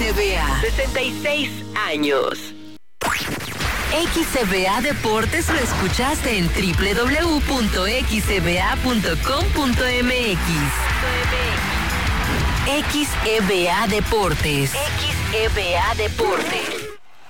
XCBA. 66 años. XCBA Deportes lo escuchaste en www.xcba.com.mx. XEBA Deportes. XEBA Deportes.